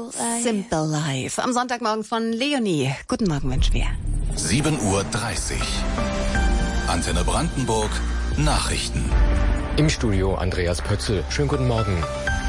Simple Life. Am Sonntagmorgen von Leonie. Guten Morgen wünschen wir. 7:30 Uhr. Antenne Brandenburg. Nachrichten. Im Studio Andreas Pötzl. Schönen guten Morgen.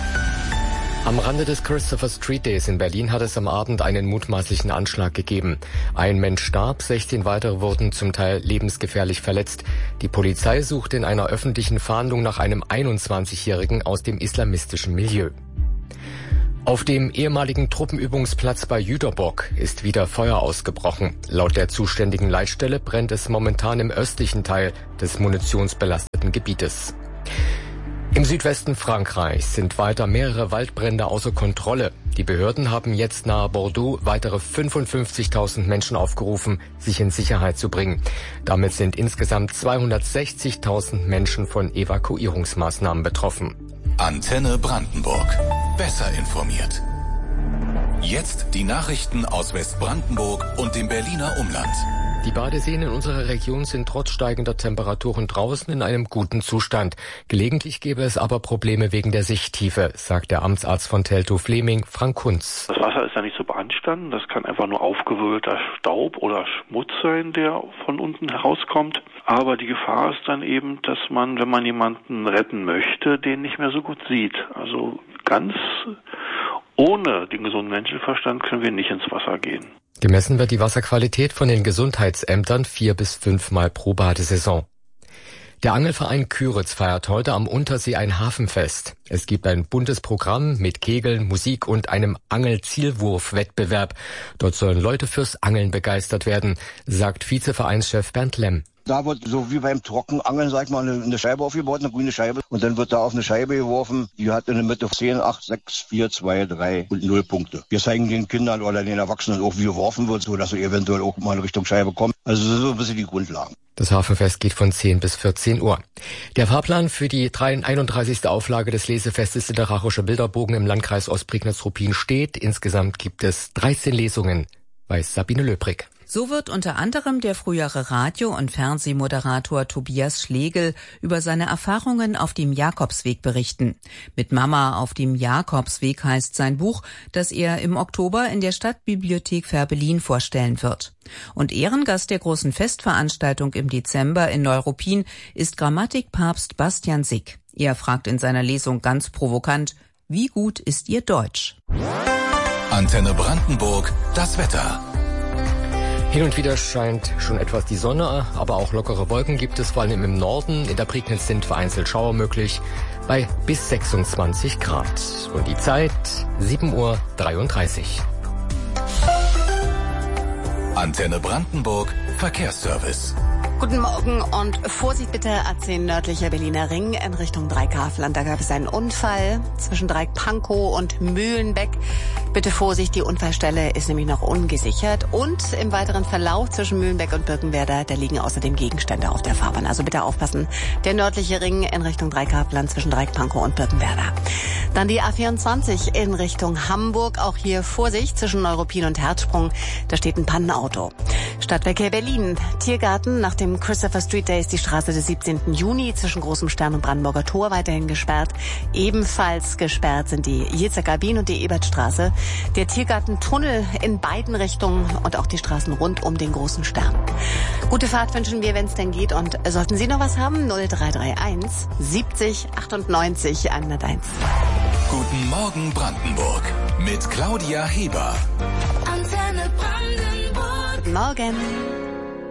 Am Rande des Christopher Street Days in Berlin hat es am Abend einen mutmaßlichen Anschlag gegeben. Ein Mensch starb, 16 weitere wurden zum Teil lebensgefährlich verletzt. Die Polizei sucht in einer öffentlichen Fahndung nach einem 21-Jährigen aus dem islamistischen Milieu. Auf dem ehemaligen Truppenübungsplatz bei Jüterbock ist wieder Feuer ausgebrochen. Laut der zuständigen Leitstelle brennt es momentan im östlichen Teil des munitionsbelasteten Gebietes. Im Südwesten Frankreichs sind weiter mehrere Waldbrände außer Kontrolle. Die Behörden haben jetzt nahe Bordeaux weitere 55.000 Menschen aufgerufen, sich in Sicherheit zu bringen. Damit sind insgesamt 260.000 Menschen von Evakuierungsmaßnahmen betroffen. Antenne Brandenburg. Besser informiert. Jetzt die Nachrichten aus Westbrandenburg und dem Berliner Umland. Die Badeseen in unserer Region sind trotz steigender Temperaturen draußen in einem guten Zustand. Gelegentlich gäbe es aber Probleme wegen der Sichttiefe, sagt der Amtsarzt von Teltow-Fleming, Frank Kunz. Das Wasser ist ja nicht so beanstanden, das kann einfach nur aufgewirbelter Staub oder Schmutz sein, der von unten herauskommt. Aber die Gefahr ist dann eben, dass man, wenn man jemanden retten möchte, den nicht mehr so gut sieht. Also ganz ohne den gesunden Menschenverstand können wir nicht ins Wasser gehen. Gemessen wird die Wasserqualität von den Gesundheitsämtern 4 bis 5 Mal pro Badesaison. Der Angelverein Küritz feiert heute am Untersee ein Hafenfest. Es gibt ein buntes Programm mit Kegeln, Musik und einem Angelzielwurf-Wettbewerb. Dort sollen Leute fürs Angeln begeistert werden, sagt Vizevereinschef Bernd Lemm. Da wird so wie beim Trockenangeln, sag ich mal, eine Scheibe aufgebaut, eine grüne Scheibe. Und dann wird da auf eine Scheibe geworfen. Die hat in der Mitte 10, 8, 6, 4, 2, 3 und 0 Punkte. Wir zeigen den Kindern oder den Erwachsenen auch, wie geworfen wird, so dass sie eventuell auch mal in Richtung Scheibe kommen. Also so ein bisschen die Grundlagen. Das Hafenfest geht von 10 bis 14 Uhr. Der Fahrplan für die 31. Auflage des Lesefestes Literarischer Bilderbogen im Landkreis Ostprignitz-Ruppin steht. Insgesamt gibt es 13 Lesungen, weiß Sabine Löbrig. So wird unter anderem der frühere Radio- und Fernsehmoderator Tobias Schlegel über seine Erfahrungen auf dem Jakobsweg berichten. Mit Mama auf dem Jakobsweg heißt sein Buch, das er im Oktober in der Stadtbibliothek Fährberlin vorstellen wird. Und Ehrengast der großen Festveranstaltung im Dezember in Neuruppin ist Grammatikpapst Bastian Sick. Er fragt in seiner Lesung ganz provokant: Wie gut ist Ihr Deutsch? Antenne Brandenburg, das Wetter. Hin und wieder scheint schon etwas die Sonne, aber auch lockere Wolken gibt es, vor allem im Norden. In der Prignitz sind vereinzelt Schauer möglich, bei bis 26 Grad. Und die Zeit 7:33 Uhr. Antenne Brandenburg, Verkehrsservice. Guten Morgen und Vorsicht bitte, A10 nördlicher Berliner Ring in Richtung Dreikaufland. Da gab es einen Unfall zwischen Dreieck-Pankow und Mühlenbeck. Bitte Vorsicht, die Unfallstelle ist nämlich noch ungesichert. Und im weiteren Verlauf zwischen Mühlenbeck und Birkenwerder, da liegen außerdem Gegenstände auf der Fahrbahn. Also bitte aufpassen. Der nördliche Ring in Richtung Dreieck-Pankow zwischen Dreieck-Pankow und Birkenwerder. Dann die A24 in Richtung Hamburg. Auch hier Vorsicht zwischen Neuruppin und Herzsprung. Da steht ein Pannenauto. Stadtverkehr Berlin. Tiergarten nach dem Christopher Street Day ist die Straße des 17. Juni zwischen Großem Stern und Brandenburger Tor weiterhin gesperrt. Ebenfalls gesperrt sind die Jezekabin und die Ebertstraße. Der Tiergartentunnel in beiden Richtungen und auch die Straßen rund um den Großen Stern. Gute Fahrt wünschen wir, wenn es denn geht. Und sollten Sie noch was haben, 0331 70 98 101. Guten Morgen Brandenburg mit Claudia Heber. Antenne Brandenburg. Guten Morgen.